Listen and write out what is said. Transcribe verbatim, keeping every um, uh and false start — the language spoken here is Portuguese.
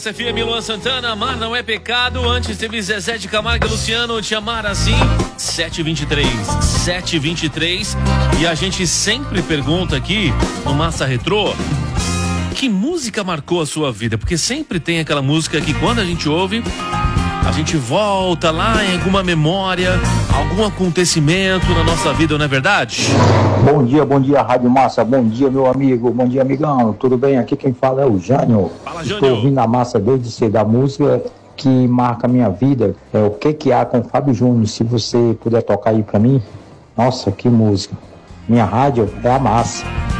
Massa F M, Luan Santana, Amar Não É Pecado. Antes teve Zezé de Camargo e Luciano, Te Amar Assim. sete e vinte e três, sete e vinte e três. E a gente sempre pergunta aqui no Massa Retrô, que música marcou a sua vida? Porque sempre tem aquela música que quando a gente ouve, a gente volta lá em alguma memória, algum acontecimento na nossa vida, não é verdade? Bom dia, bom dia, Rádio Massa, bom dia, meu amigo, bom dia, amigão, tudo bem? Aqui quem fala é o Jânio. Fala, Jânio. Estou ouvindo a Massa desde cedo. A música que marca a minha vida é O Que Que Há com Fábio Júnior. Se você puder tocar aí pra mim, nossa, que música. Minha rádio é a Massa.